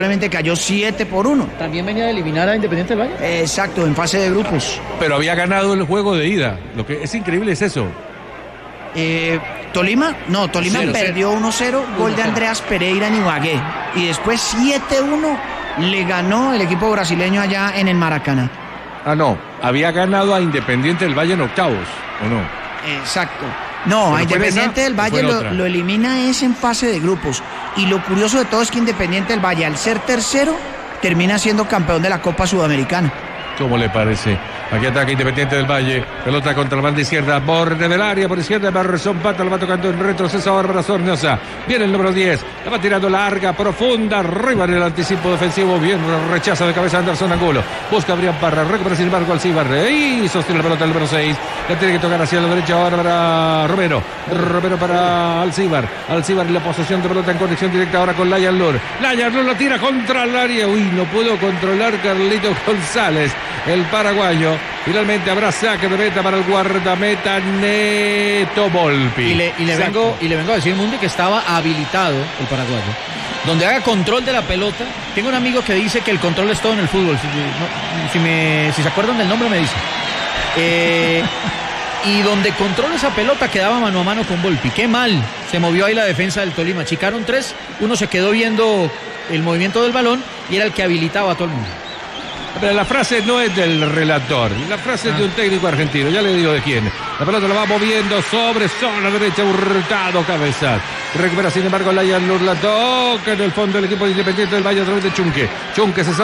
Simplemente cayó 7-1. También venía de eliminar a Independiente del Valle. Exacto, en fase de grupos. Pero había ganado el juego de ida. Lo que es increíble es eso. Tolima perdió 1-0, gol de Andreas Pereira en Ibagué. Y después 7-1 le ganó el equipo brasileño allá en el Maracaná. No, había ganado a Independiente del Valle en octavos, ¿o no? Exacto. No, a Independiente del Valle lo elimina en fase de grupos. Y lo curioso de todo es que Independiente del Valle, al ser tercero, termina siendo campeón de la Copa Sudamericana. ¿Cómo le parece? Aquí ataca Independiente del Valle. Pelota contra la banda izquierda. Borde del área por izquierda. Barrezón Pata lo va tocando en retroceso ahora para Sornosa. Viene el número 10. La va tirando larga, profunda. Arriba en el anticipo defensivo. Bien, rechaza de cabeza Anderson Angulo. Busca a Brian Parra. Recupera sin embargo Alcibar. Y sostiene la pelota el número 6. La tiene que tocar hacia la derecha ahora para Romero. Romero para Alcibar. Alcibar en la posesión de pelota en conexión directa ahora con Layan Lur. Layan Lur la tira contra el área. Uy, no pudo controlar Carlito González, el paraguayo. Finalmente habrá saque de meta para el guardameta Neto Volpi. Y le vengo a decir, Mundi, que estaba habilitado el paraguayo. Donde haga control de la pelota. Tengo un amigo que dice que el control es todo en el fútbol. Si se acuerdan del nombre me dice. Y donde controla esa pelota quedaba mano a mano con Volpi. Qué mal se movió ahí la defensa del Tolima. Chicaron 3, uno se quedó viendo el movimiento del balón y era el que habilitaba a todo el mundo. Pero la frase no es del relator, la frase es de un técnico argentino, ya le digo de quién. La pelota la va moviendo sobre zona derecha, Hurtado, cabeza. Recupera sin embargo Layan Lur, la toca en el fondo del equipo de Independiente del Valle a través de Chunque. Chunque se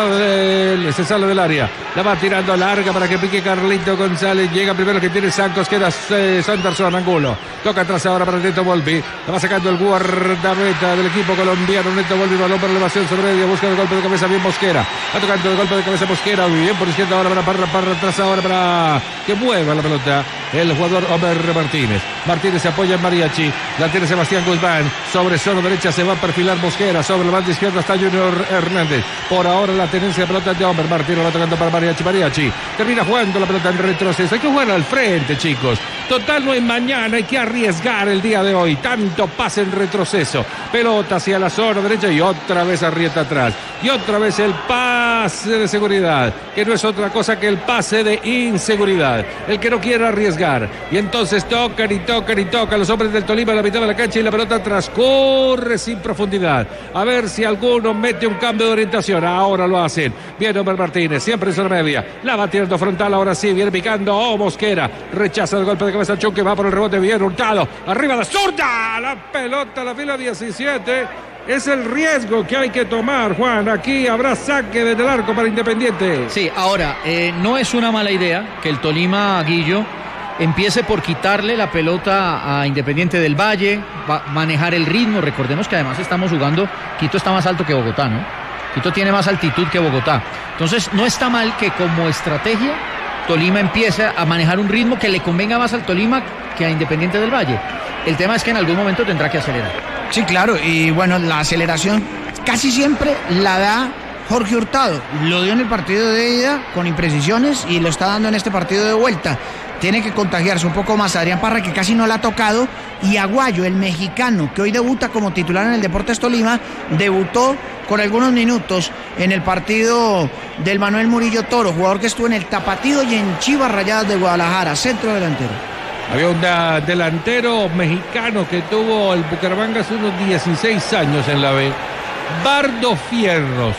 sale del área, la va tirando larga para que pique Carlito González. Llega primero que tiene Sancos, queda Sanderson Angulo. Toca atrás ahora para Neto Volpi, la va sacando el guardameta del equipo colombiano. Neto Volpi, balón para elevación sobre ella, busca el golpe de cabeza bien Mosquera. Va tocando el golpe de cabeza Mosquera, muy bien por izquierda ahora para Parra atrás ahora para que mueva la pelota el jugador Omer Martínez. Martínez se apoya en Mariachi, la tiene Sebastián Guzmán, sobre zona derecha se va a perfilar Mosquera, sobre la banda izquierda está Junior Hernández. Por ahora la tenencia de pelota de Omer Martínez, va tocando para Mariachi termina jugando la pelota en retroceso. Hay que jugar al frente, chicos, total no hay mañana, hay que arriesgar el día de hoy. Tanto pase en retroceso, pelota hacia la zona derecha y otra vez Arrieta atrás y otra vez el pase de seguridad, que no es otra cosa que el pase de inseguridad, el que no quiere arriesgar. Y entonces tocan los hombres del Tolima a la mitad de la cancha y la pelota transcurre sin profundidad. A ver si alguno mete un cambio de orientación. Ahora lo hacen. Viene Omer Martínez, siempre en zona media. La va tirando frontal, ahora sí, viene picando. Mosquera rechaza el golpe de cabeza Chunque, va por el rebote, bien Hurtado. Arriba la zurda, la pelota, la fila 17. Es el riesgo que hay que tomar, Juan. Aquí habrá saque desde el arco para Independiente. Sí, ahora, no es una mala idea que el Tolima, Guillo, empiece por quitarle la pelota a Independiente del Valle, va a manejar el ritmo. Recordemos que además estamos jugando, Quito está más alto que Bogotá, ¿no? Quito tiene más altitud que Bogotá. Entonces, no está mal que como estrategia Tolima empiece a manejar un ritmo que le convenga más al Tolima que a Independiente del Valle. El tema es que en algún momento tendrá que acelerar. Sí, claro, y bueno, la aceleración casi siempre la da Jorge Hurtado. Lo dio en el partido de ida con imprecisiones y lo está dando en este partido de vuelta. Tiene que contagiarse un poco más Adrián Parra, que casi no la ha tocado, y Aguayo, el mexicano, que hoy debuta como titular en el Deportes Tolima, debutó con algunos minutos en el partido del Manuel Murillo Toro, jugador que estuvo en el Tapatío y en Chivas Rayadas de Guadalajara, centro delantero. Había un delantero mexicano que tuvo el Bucaramanga hace unos 16 años en la B, Bardo Fierros.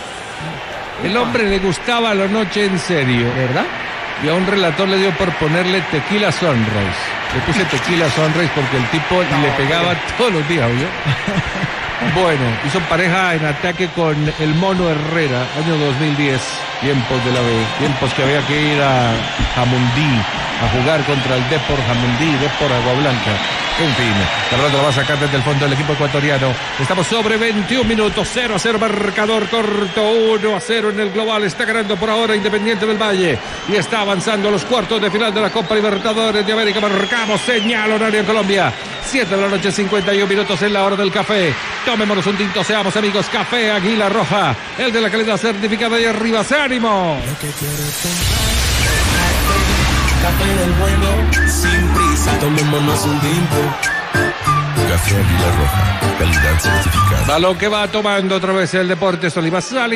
El hombre le gustaba la noche en serio, ¿verdad? Y a un relator le dio por ponerle Tequila Sunrise. Le puse Tequila Sunrise porque el tipo le pegaba todos los días, ¿oyó? Bueno, hizo pareja en ataque con el Mono Herrera, año 2010, tiempos de la B, tiempos que había que ir a Jamundí a jugar contra el Depor Jamundí, Depor Agua Blanca. En fin, la pelota la va a sacar desde el fondo del equipo ecuatoriano. Estamos sobre 21 minutos, 0-0 marcador corto, 1-0 en el global. Está ganando por ahora Independiente del Valle y está avanzando a los cuartos de final de la Copa Libertadores de América. Marcamos señal horario en Colombia, 7 de la noche, 51 minutos en la hora del café. Tomémonos un tinto, seamos amigos. Café Águila Roja, el de la calidad certificada de arriba. ¡Ánimo! Café del bueno, sin prisa, tomémonos un tinto. Café Águila Roja, calidad certificada. Balón que va tomando otra vez el Deportes Tolima.